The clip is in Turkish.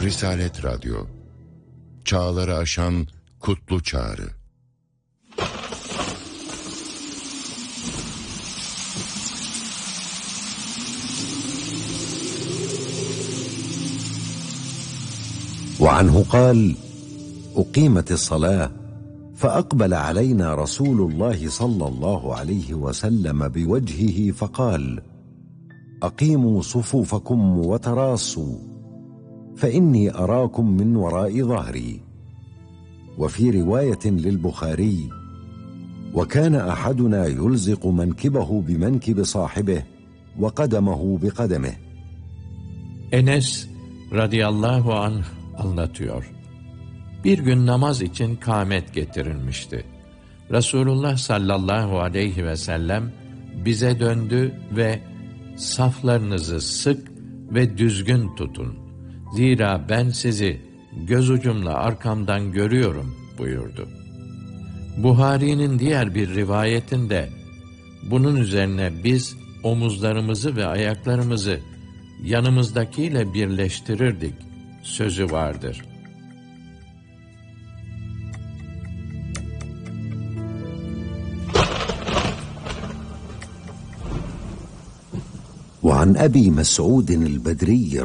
Risalet Radyo, çağları aşan kutlu çağrı. وعنه قال: أقيمت الصلاة فأقبل علينا رسول الله صلى الله عليه وسلم بوجهه فقال: أقيموا صفوفكم وتراصوا فإني أراكم من وراء ظهري. وفي رواية للبخاري: وكان أحدنا يلزق منكبه بمنكب صاحبه وقدمه بقدمه. Enes radıyallahu anh anlatıyor. Bir gün namaz için kâmet getirilmişti. Resulullah sallallahu aleyhi ve sellem bize döndü ve saflarınızı sık ve düzgün tutun. Zira ben sizi göz ucumla arkamdan görüyorum buyurdu. Buhari'nin diğer bir rivayetinde bunun üzerine biz omuzlarımızı ve ayaklarımızı yanımızdakiyle birleştirirdik sözü vardır. وعن أبي مسعود البدري